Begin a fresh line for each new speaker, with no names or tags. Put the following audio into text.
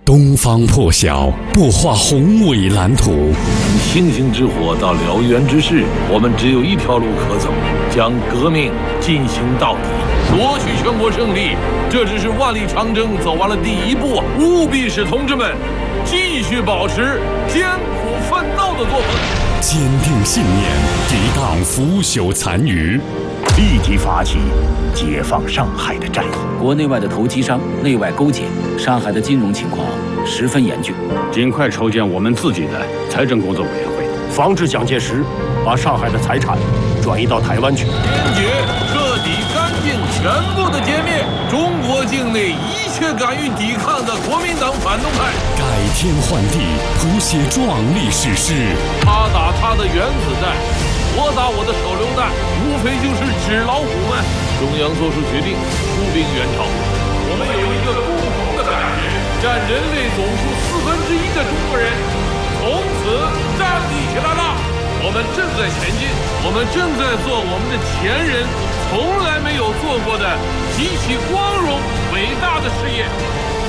东方破晓，不画宏伟蓝图。
从星星之火到燎原之势，我们只有一条路可走，将革命进行到底，夺取全国胜利。这只是万里长征走完了第一步啊！务必使同志们继续保持艰苦奋斗的作风，
坚定信念，抵挡腐朽残余，
立即发起解放上海的战役。
国内外的投机商内外勾结，上海的金融情况十分严峻。
尽快筹建我们自己的财政工作委员会，
防止蒋介石把上海的财产转移到台湾去。
坚决、彻底、干净、全部的歼灭中国境内一切敢于抵抗的国民党反动派，
改天换地，谱写壮丽史诗。
他打他的原子弹，我打我的手榴弹，无非就是纸老虎们。中央做出决定，出兵援朝。我们有一个共同的感觉，占人类总数1/4的中国人从此站立起来了。我们正在前进，我们正在做我们的前人从来没有做过的极其光荣伟大的事业。